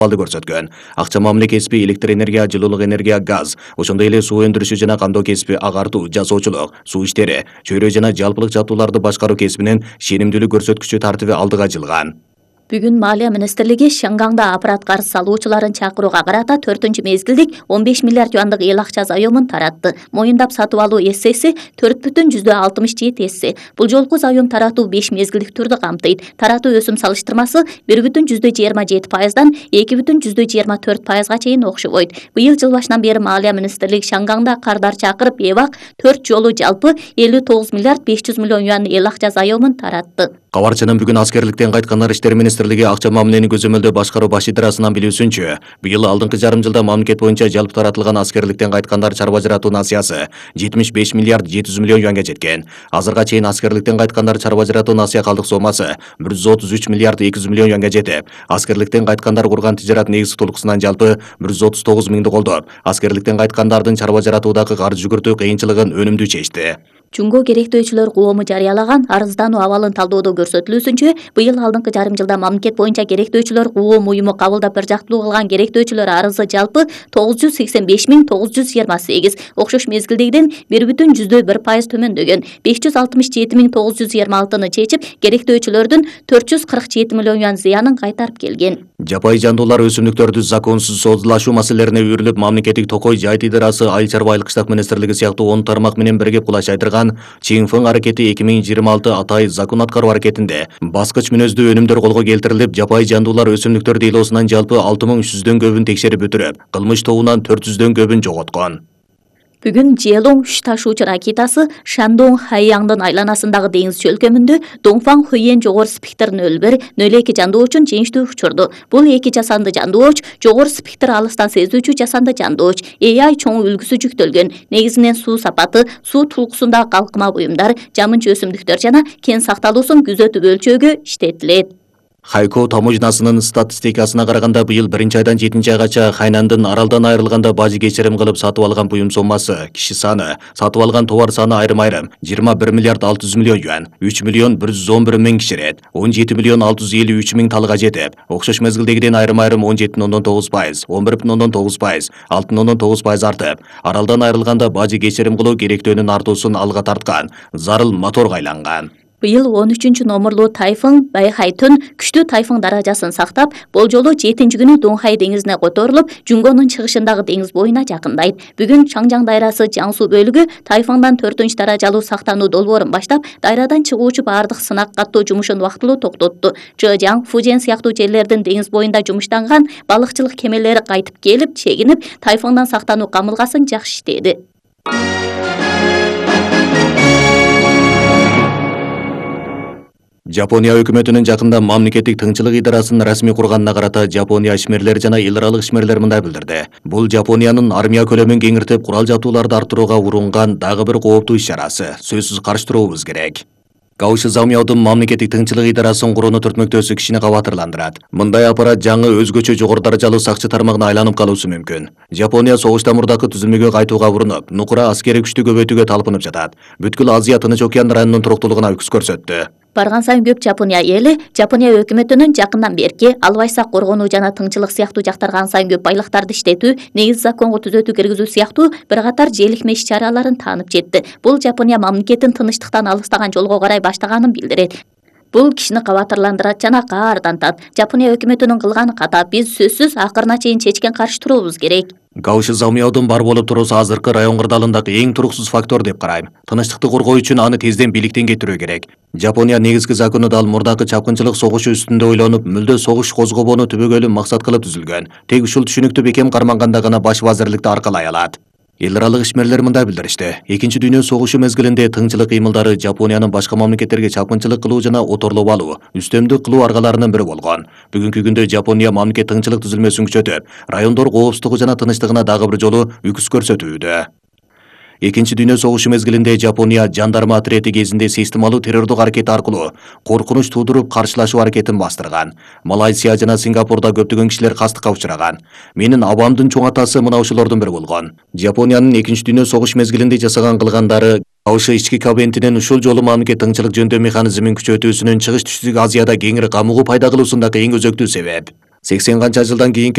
алды көрсөткөн. Акча мамиле кесиби электр энергия, жылуулук энергия, газ, ошондой эле суу өндүрүшү жана кандоо кесиби, агартуу, жасоочулук, суу иштери, чөйрө жана жалпылык жаттууларды башкаруу кесибинин сенимдүүлүк көрсөткүчү тартиби алдыга жылган. Бүгүн Малия министрлиги Шангаңда аппарат карыз салуучуларын чакырууга карата 4 мезгилдик 15 миллиард юандык эл акча заёмун таратты. Моюндап сатып алуу эссеси 4,67 эсе. Бул жолку заём таратуу 5 мезгилдик түрдү камтыйт. Таратуу өсүм салыштырмасы 1,27%дан 2,24%га чейин окшобойт. Быйыл жыл башынан бери Малия министрлиги Шангаңда кардар чакырып, эбак 4 жолу жалпы 59 миллиард 500 миллион юан эл акча заёмун таратты. Кабарчынын бүгүн аскерликтен кайткандар иштери министрлиги акча мамилени көзөмөлдөө башкаруу баш идарасынан билүүсүнчө, быйыл алдыңкы жарым жылда мамлекет боюнча жалпы таратылган аскерликтен кайткандар чарба жаратуу насыясы 75 миллиард 700 миллион юанга жеткен. Азырга чейин аскерликтен кайткандар чарба жаратуу насыя калдык сомасы 133 миллиард 200 миллион юанга жетип, аскерликтен кайткандар курган тижарат негизи толукусунан жалпы 139 миңди колдоп, аскерликтен кайткандардын чарба жаратуудагы каржы жүгүртүү кыйынчылыгын өнүмдүү чечти. Чүнгө керектөөчүлөр коому жарыялаган арыздануу абалын талдоодо көрсөтүлүүсүнчө, быйыл алдыңкы жарым жылда мамлекет боюнча керектөөчүлөр коом уюму кабылдап бир жактылуу кылган керектөөчүлөр арызы жалпы 985.928, окшош мезгилдегиден 1,1% төмөндөгөн. 567.926-ны чечип, керектөөчүлөрдүн 447 миллион юан зыянын кайтарып келген. Жапай жандуулар өсүмдүктөрдү законсуз содулашуу маселелерине үйрүлүп, мамлекеттик токой жайыт идарасы, айыл чарба айылкыштак министрлиги сыяктуу 10 тармак менен биригип кулаш айтырган Чиңфың аракети 2026 атай закон аткаруу аракетинде баскыч мүнөздүү өнүмдөр колго келтирилип, жапай жандуулар өсүмдүктөр дейлоосунан жалпы 6300дөн көбүн текшерип өтүрүп, кылмыш тобунан 400дөн көбүн жоготкон. Бүгүн Желоң үч ташуучу ракетасы Шандоң Хайяңдын айланасындагы деңиз чөлкөмүндө Доңфаң Хуйен жогору спектр 01-02 жандоочун жеңиштүү учурду. Бул 2 жасанды жандооч, жогору спектр алыстан сезүүчү жасанды жандооч, AI чоң үлгүсү жүктөлгөн. Негизинен суу сапаты, суу толкусундагы калкыма буюмдар, жамынчы өсүмдүктөр жана кен сакталуусун күзөтүп өлчөөгө иштетилет. Хайко таможнасынын статистикасына караганда, быйыл 1-айдан 7-айгача Хайнандын аралдан айрылганда бажы кечирим кылып сатып алган буюм соммасы, киши саны, сатып алган товар саны айрым-айрым 21 миллиард 600 миллион юан, 3 миллион 111 миң киширет, 17 миллион 653 миң талга жетип, окшош мезгилдегиден айрым-айрым 17,9%, 11,9%, 6,9% артып, аралдан айрылганда бажы кечирим кылуу керектөөнүн артуусун алга тарткан, зарыл моторго айланган. Быйыл 13 номерлуу тайфун Байхайтун күчтүү тайфун даражасын сактап, болжолу 7-нчи күнү Доңхай деңизине которулуп, Жунгонун чыгышындагы деңиз боюна жакындайт. Бүгүн Чаңжаң дайрасы Жаңсу бөлүгү тайфундан 4-нчи даражалуу сактануу долбоорун баштап, дайрадан чыгуучу баардык сынак каттоо жумушун вактылуу токтотту. Чжэжаң, Фужен сыяктуу жерлердин деңиз боюнда жумуштанган балыкчылык кемелери кайтып келип, чегинип, тайфундан сактануу камылгасын жакшы иштеди. Жапония өкмөтүнүн жакында мамлекеттик тыңчылык идарасын расмий курганына карата Жапония ишмерлери жана эл аралык ишмерлер мындай билдирди. Бул Жапониянын армия көлөмүн кеңиртип, курал жабдууларды арттырууга урунган дагы бир кооптуу иш-чарасы. Сөзсүз каршы туруубуз керек. Кауши Замяодун мамлекеттик тыңчылык идарасын курууну түртмөктөөсү кишини кабатырландырат. Мындай аппарат жаңы өзгөчө жогору даражалуу сакчы тармагына айланып калуусу мүмкүн. Жапония согуштан мурдакы түзүлмөгө кайтууга урунуп, нукура аскери күчтү көбөйтүүгө талпынып жатат. Бүткүл Азия Тынч океан районунун туруктуулугуна үкүс көрсөттү. Барган сайын көп Жапония эли Жапония өкмөтүнүн жакындан берки албайсак коргонуу жана тыңчылык сыяктуу жактарга ан сайын көп байлыктарды иштетүү, негиз законго түзөтүү киргизүү сыяктуу бир катар желикме иш-чараларын таанып жетти. Бул Жапония мамлекетин тынчтыктан алыстаган жолго карай баштаганын билдирет. Бул кишини кабатырландырат жана каардантат. Жапония өкмөтүнүн кылганы ката, биз сөзсүз акырына чейин чечкен каршы туруубуз керек. Кауши Замяодун бар болуп туруусу азыркы район кырдаалындагы эң туруксуз фактор деп карайм. Тынчтыкты коргоо үчүн аны тезден бийликтен кетирүү керек. Жапония негизги закону дал мурдакы чапкынчылык согушу үстүндө ойлонуп, мүлдө согуш козгобоону түбөгөлү максат кылып түзүлгөн. Тек ушул түшүнүктүү бекем карманганда гана баш вазирликти аркалай алат. Эл аралык ишмерлер мындай билдиришти. Экинчи дүйнө согушу мезгилинде тыңчылык кыймылдары Жапониянын башка мамлекеттерге чапкынчылык кылуу жана оторлоп алуу, үстөмдүк кылуу аргаларынын бири болгон. Бүгүнкү күндө Жапония мамлекет тыңчылык түзүлмөсүн күчөтүп, райондор коопсуздугу жана тынчтыгына дагы бир жолу үкүс көрсөтүүдө. Экинчи дүйнө согушу мезгилинде Жапония жандарма отряды кезинде системалуу террордук аракет аркылуу коркунуч туудуруп каршылашуу аракетин бастырган. Малайзия жана Сингапурда көптөгөн кишилер кастыкка учураган. Менин абамдын чоң атасы мына ушулордун бири болгон. Жапониянын экинчи дүйнө согуш мезгилинде жасаган кылгандары Кауши ички кабинетинин ушул жолу мамлекет тыңчылык жөндөй механизмин күчөтүүсүнүн чыгыш түштүк Азияда кеңири камыгуу пайда кылуусундагы эң өзөктүү себеп. 80 канча жылдан кийинки